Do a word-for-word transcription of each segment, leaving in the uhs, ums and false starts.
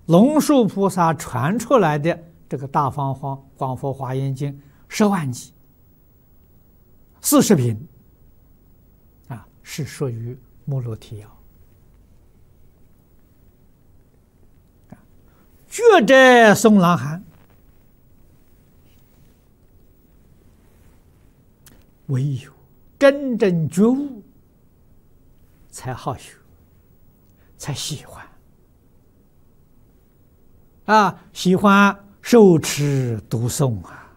龙树菩萨传出来的这个《大方广广佛华严经》十万集，四十品，啊，是属于目录提要。觉者诵朗含，唯有真正觉悟，才好学，才喜欢。啊，喜欢受持读诵啊！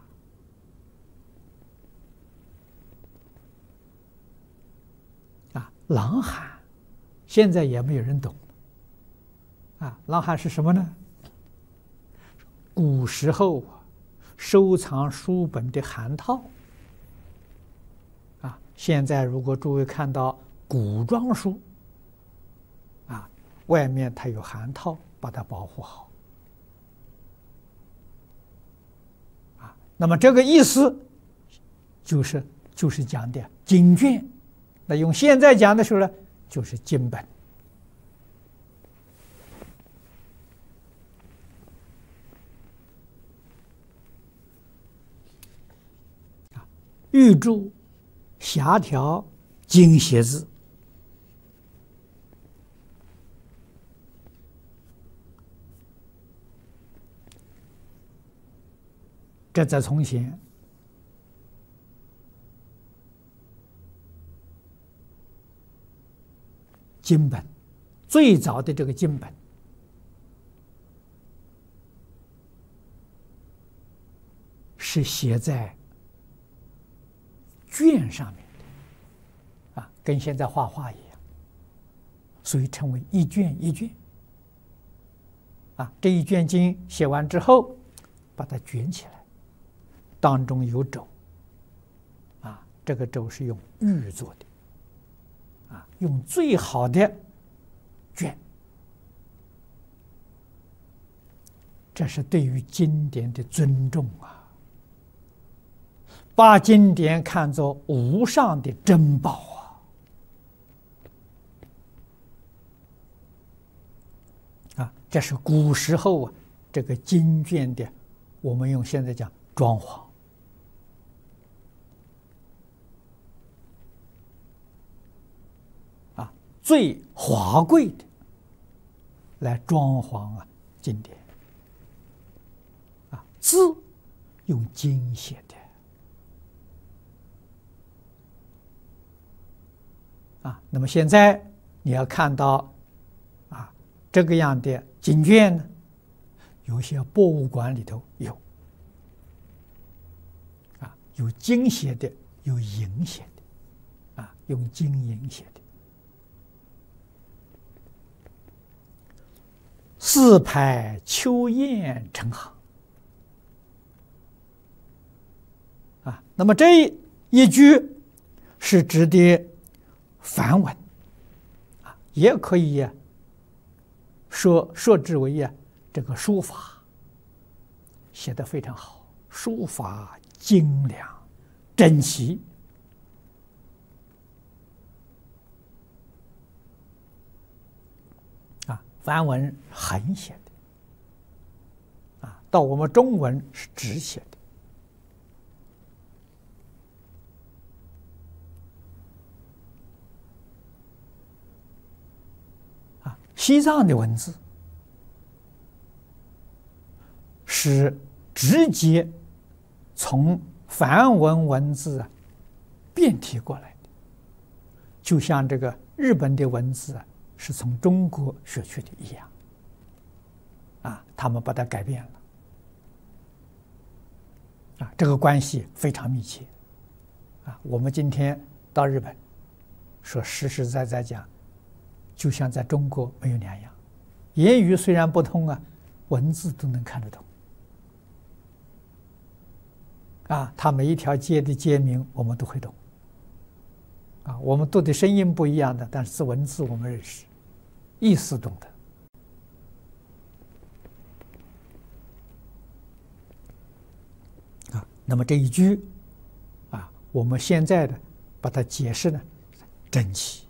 啊，朗含现在也没有人懂。啊，朗含是什么呢？古时候收藏书本的函套。啊，现在如果诸位看到古装书，啊，外面它有函套，把它保护好。那么这个意思就是就是讲的经卷，那用现在讲的时候呢，就是经本。玉柱、狭条、经写字，这在从前经本，最早的这个经本是写在卷上面的，啊，跟现在画画一样，所以称为一卷一卷。啊，这一卷经写完之后，把它卷起来，当中有轴，啊，这个轴是用玉做的，啊，用最好的卷，这是对于经典的尊重啊。把经典看作无上的珍宝啊！啊，这是古时候啊，这个经卷的，我们用现在讲装潢啊，最华贵的来装潢啊经典啊，字用金写的。啊，那么现在你要看到，啊，这个样的经卷呢，有些博物馆里头有，啊，有金写的，有银写的，啊，用金银写的，四排秋雁成行，啊，那么这一句是指的梵文，啊，也可以呀，说说之为呀，这个书法写得非常好，书法精良、整齐，啊，梵文横写的，啊，到我们中文是直写的。西藏的文字是直接从梵文文字啊变体过来的，就像这个日本的文字啊是从中国学去的一样，啊，他们把它改变了，啊，这个关系非常密切，啊，我们今天到日本，说实实在在讲。就像在中国没有两样，言语虽然不通啊，文字都能看得懂。啊，它每一条街的街名我们都会懂。啊，我们读的声音不一样的，但是文字我们认识，意思懂得。啊，那么这一句，啊，我们现在的把它解释呢，整齐。